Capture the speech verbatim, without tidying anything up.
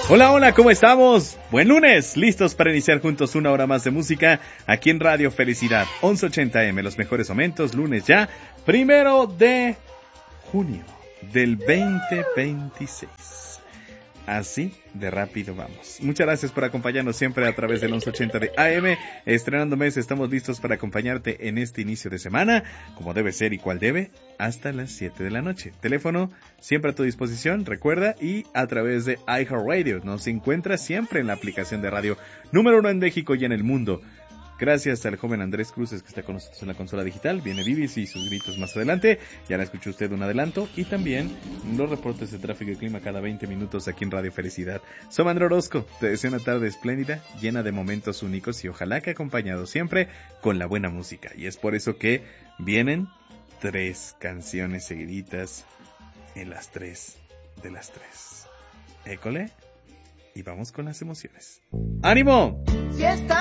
Hola, hola, ¿cómo estamos? Buen lunes, listos para iniciar juntos una hora más de música aquí en Radio Felicidad, once ochenta eme, los mejores momentos, lunes ya, primero de junio del veinte veintiséis. Así de rápido vamos. Muchas gracias por acompañarnos siempre a través del once ochenta de A M. Estrenando mes, estamos listos para acompañarte en este inicio de semana, como debe ser y cual debe, hasta las siete de la noche. Teléfono siempre a tu disposición, recuerda, y a través de iHeartRadio. Nos encuentras siempre en la aplicación de radio número uno en México y en el mundo. Gracias al joven Andrés Cruces que está con nosotros en la consola digital. Viene Vivis y sus gritos más adelante. Ya la escuchó usted un adelanto. Y también los reportes de tráfico y clima cada veinte minutos aquí en Radio Felicidad. Soy Andrés Orozco. Te deseo una tarde espléndida, llena de momentos únicos y ojalá que acompañado siempre con la buena música. Y es por eso que vienen tres canciones seguiditas en las tres de las tres. École. Y vamos con las emociones. ¡Ánimo! Si está